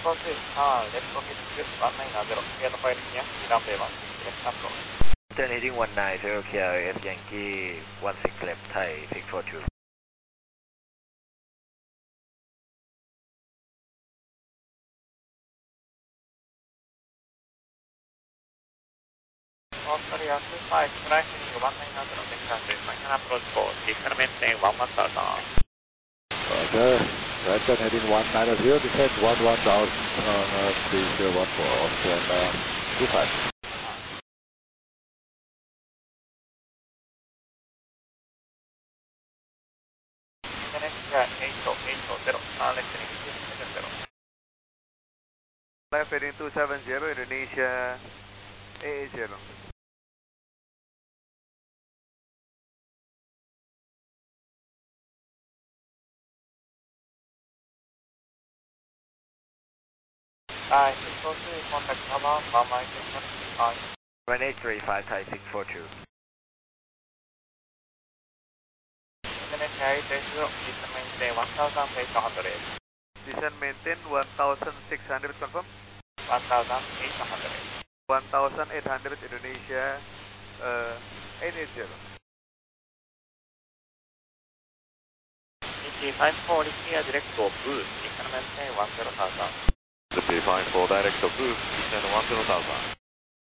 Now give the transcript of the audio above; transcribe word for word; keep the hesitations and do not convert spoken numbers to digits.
Four two, uh, let's go get to one nine zero, clear the flight again, runway one six left approach. Then heading one nine zero K L F Yankee one six left, Thai six four two. Australia two five, fly heading one nine zero, next runway, final approach for descent maintain one one thousand. Roger, right turn heading one nine zero, descent one one thousand on uh, three zero one four, Austrian uh, two five. Indonesia eight zero eight zero, uh, left heading two seven zero. Left heading two seven zero, Indonesia eight eight zero. Uh, six four two, contact Mama, Mama, six one five. one eight three five, Thai six four two. Indonesia eight eight zero, descent maintain one thousand eight hundred. Descent maintain one thousand six hundred, confirm? one thousand eight hundred. one thousand eight hundred, Indonesia uh, eight eight zero. E T five four, clear direct for boost, descent maintain one zero thousand. The P five four direct of boost, descend one zero thousand.